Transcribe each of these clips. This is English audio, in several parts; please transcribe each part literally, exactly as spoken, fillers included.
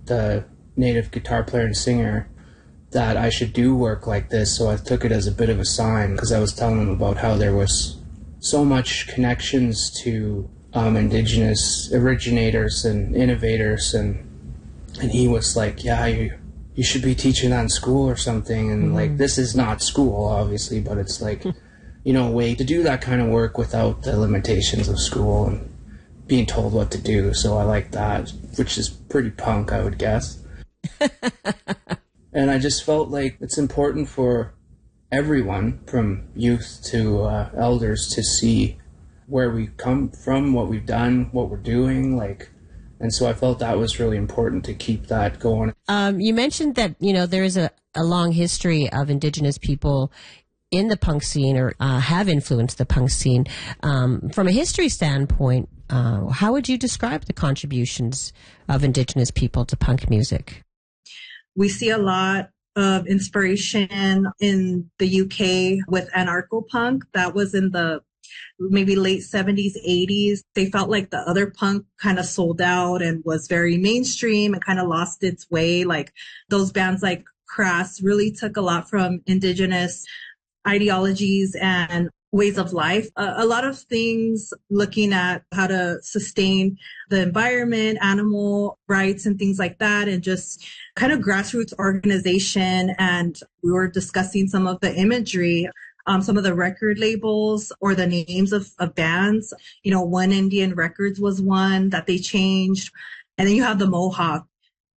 the native guitar player and singer, that I should do work like this. So I took it as a bit of a sign, because I was telling him about how there was so much connections to um, Indigenous originators and innovators, and and he was like, yeah, you, you should be teaching that in school or something. And mm-hmm. like, this is not school, obviously, but it's like, you know, a way to do that kind of work without the limitations of school and being told what to do. So I like that, which is pretty punk, I would guess. And I just felt like it's important for everyone, from youth to uh, elders, to see where we come from, what we've done, what we're doing, like, and so I felt that was really important to keep that going. Um, you mentioned that, you know, there is a, a long history of Indigenous people in the punk scene, or uh, have influenced the punk scene. Um, from a history standpoint, uh, how would you describe the contributions of Indigenous people to punk music? We see a lot of inspiration in the U K with anarcho-punk. That was in the maybe late seventies, eighties. They felt like the other punk kind of sold out and was very mainstream and kind of lost its way. Like those bands like Crass really took a lot from Indigenous ideologies and ways of life. Uh, a lot of things looking at how to sustain the environment, animal rights and things like that, and just kind of grassroots organization. And we were discussing some of the imagery, um, some of the record labels or the names of, of bands. You know, One Indian Records was one that they changed. And then you have the Mohawk.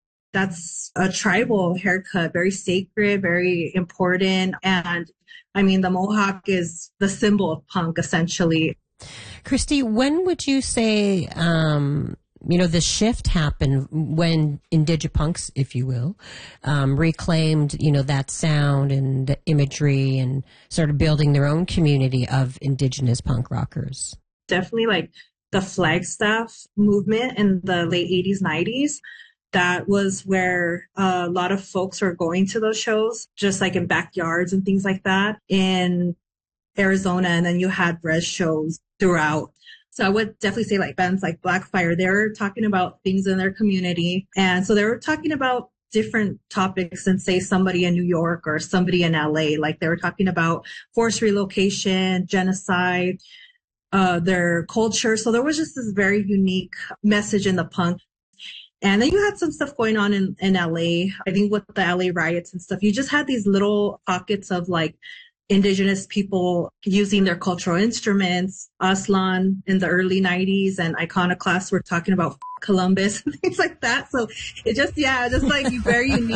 That's a tribal haircut, very sacred, very important. And I mean, the Mohawk is the symbol of punk, essentially. Christy, when would you say, um, you know, the shift happened when Indigipunks, if you will, um, reclaimed, you know, that sound and imagery and started building their own community of Indigenous punk rockers? Definitely like the Flagstaff movement in the late eighties, nineties. That was where a lot of folks were going to those shows, just like in backyards and things like that in Arizona. And then you had res shows throughout. So I would definitely say like bands like Blackfire, they're talking about things in their community. And so they were talking about different topics than say somebody in New York or somebody in L A. Like they were talking about forced relocation, genocide, uh, their culture. So there was just this very unique message in the punk. And then you had some stuff going on in, in L A, I think with the L A riots and stuff. You just had these little pockets of like Indigenous people using their cultural instruments. Aslan in the early nineties and Iconoclasts were talking about Columbus and things like that. So it just, yeah, just like very unique.